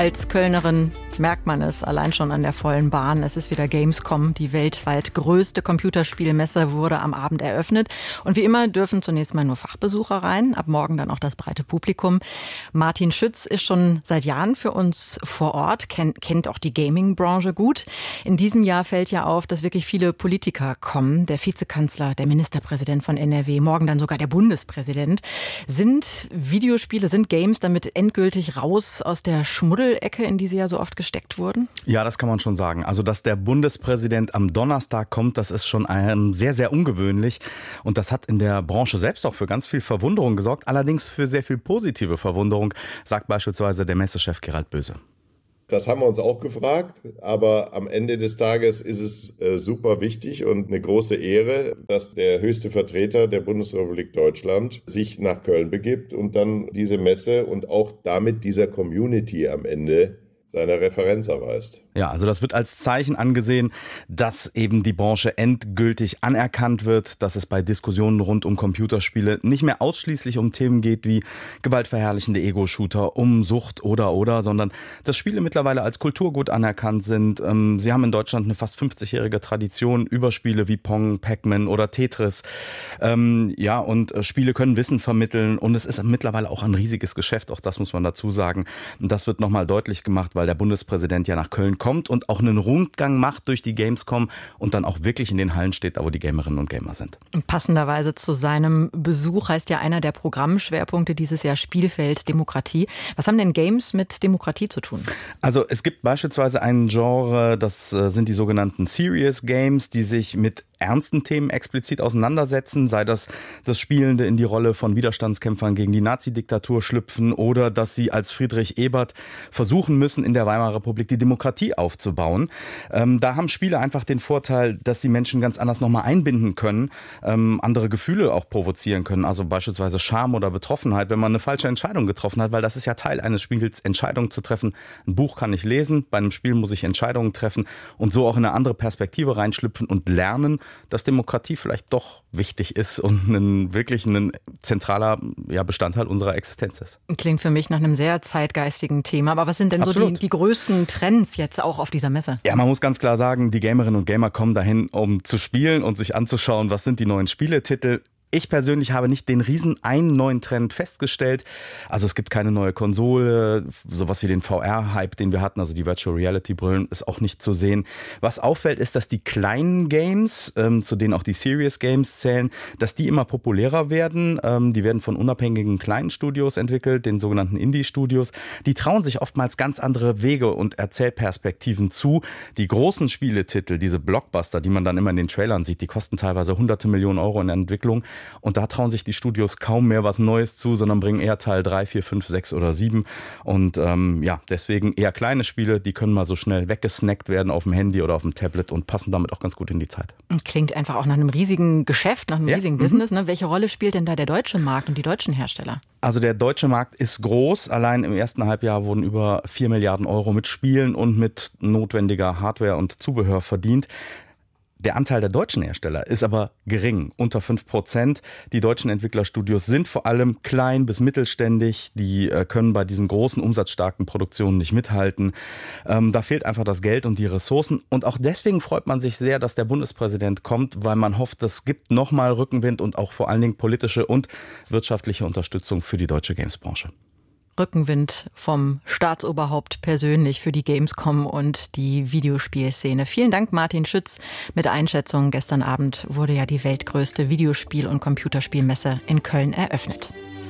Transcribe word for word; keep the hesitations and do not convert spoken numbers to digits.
Als Kölnerin merkt man es allein schon an der vollen Bahn. Es ist wieder Gamescom. Die weltweit größte Computerspielmesse wurde am Abend eröffnet. Und wie immer dürfen zunächst mal nur Fachbesucher rein, ab morgen dann auch das breite Publikum. Martin Schütz ist schon seit Jahren für uns vor Ort, kennt, kennt auch die Gaming-Branche gut. In diesem Jahr fällt ja auf, dass wirklich viele Politiker kommen. Der Vizekanzler, der Ministerpräsident von N R W, morgen dann sogar der Bundespräsident. Sind Videospiele, sind Games damit endgültig raus aus der Schmuddelecke, in die sie ja so oft gesteckt wurden? Ja, das kann man schon sagen. Also, dass der Bundespräsident am Donnerstag kommt, das ist schon ähm, sehr, sehr ungewöhnlich. Und das hat in der Branche selbst auch für ganz viel Verwunderung gesorgt. Allerdings für sehr viel positive Verwunderung, sagt beispielsweise der Messechef Gerald Böse. Das haben wir uns auch gefragt, aber am Ende des Tages ist es äh, super wichtig und eine große Ehre, dass der höchste Vertreter der Bundesrepublik Deutschland sich nach Köln begibt und dann diese Messe und auch damit dieser Community am Ende seine Referenz erweist. Ja, also das wird als Zeichen angesehen, dass eben die Branche endgültig anerkannt wird, dass es bei Diskussionen rund um Computerspiele nicht mehr ausschließlich um Themen geht wie gewaltverherrlichende Ego-Shooter, um Sucht oder oder, sondern dass Spiele mittlerweile als Kulturgut anerkannt sind. Sie haben in Deutschland eine fast fünfzigjährige Tradition über Spiele wie Pong, Pac-Man oder Tetris. Ja, und Spiele können Wissen vermitteln und es ist mittlerweile auch ein riesiges Geschäft, auch das muss man dazu sagen. Und das wird nochmal deutlich gemacht, weil der Bundespräsident ja nach Köln kommt und auch einen Rundgang macht durch die Gamescom und dann auch wirklich in den Hallen steht, da wo die Gamerinnen und Gamer sind. Passenderweise zu seinem Besuch heißt ja einer der Programmschwerpunkte dieses Jahr Spielfeld Demokratie. Was haben denn Games mit Demokratie zu tun? Also es gibt beispielsweise ein Genre, das sind die sogenannten Serious Games, die sich mit ernsten Themen explizit auseinandersetzen, sei das das Spielende in die Rolle von Widerstandskämpfern gegen die Nazi-Diktatur schlüpfen oder dass sie als Friedrich Ebert versuchen müssen, in der Weimarer Republik die Demokratie aufzubauen. Ähm, da haben Spiele einfach den Vorteil, dass sie Menschen ganz anders nochmal einbinden können, ähm, andere Gefühle auch provozieren können, also beispielsweise Scham oder Betroffenheit, wenn man eine falsche Entscheidung getroffen hat, weil das ist ja Teil eines Spiels, Entscheidungen zu treffen. Ein Buch kann ich lesen, bei einem Spiel muss ich Entscheidungen treffen und so auch in eine andere Perspektive reinschlüpfen und lernen, dass Demokratie vielleicht doch wichtig ist und ein, wirklich ein zentraler ja, Bestandteil unserer Existenz ist. Klingt für mich nach einem sehr zeitgeistigen Thema. Aber was sind denn Absolut. so die, die größten Trends jetzt auch auf dieser Messe? Ja, man muss ganz klar sagen, die Gamerinnen und Gamer kommen dahin, um zu spielen und sich anzuschauen, was sind die neuen Spieletitel. Ich persönlich habe nicht den riesen einen neuen Trend festgestellt. Also es gibt keine neue Konsole, sowas wie den V R-Hype, den wir hatten, also die Virtual Reality-Brillen, ist auch nicht zu sehen. Was auffällt, ist, dass die kleinen Games, ähm, zu denen auch die Serious Games zählen, dass die immer populärer werden. Ähm, die werden von unabhängigen kleinen Studios entwickelt, den sogenannten Indie-Studios. Die trauen sich oftmals ganz andere Wege und Erzählperspektiven zu. Die großen Spieletitel, diese Blockbuster, die man dann immer in den Trailern sieht, die kosten teilweise hunderte Millionen Euro in der Entwicklung. Und da trauen sich die Studios kaum mehr was Neues zu, sondern bringen eher Teil drei, vier, fünf, sechs oder sieben. Und ähm, ja, deswegen eher kleine Spiele, die können mal so schnell weggesnackt werden auf dem Handy oder auf dem Tablet und passen damit auch ganz gut in die Zeit. Klingt einfach auch nach einem riesigen Geschäft, nach einem ja. riesigen mhm. Business. Ne? Welche Rolle spielt denn da der deutsche Markt und die deutschen Hersteller? Also der deutsche Markt ist groß. Allein im ersten Halbjahr wurden über vier Milliarden Euro mit Spielen und mit notwendiger Hardware und Zubehör verdient. Der Anteil der deutschen Hersteller ist aber gering, unter fünf Prozent. Die deutschen Entwicklerstudios sind vor allem klein bis mittelständig. Die äh, können bei diesen großen, umsatzstarken Produktionen nicht mithalten. Ähm, da fehlt einfach das Geld und die Ressourcen. Und auch deswegen freut man sich sehr, dass der Bundespräsident kommt, weil man hofft, es gibt nochmal Rückenwind und auch vor allen Dingen politische und wirtschaftliche Unterstützung für die deutsche Gamesbranche. Rückenwind vom Staatsoberhaupt persönlich für die Gamescom und die Videospielszene. Vielen Dank, Martin Schütz, mit Einschätzung. Gestern Abend wurde ja die weltgrößte Videospiel- und Computerspielmesse in Köln eröffnet.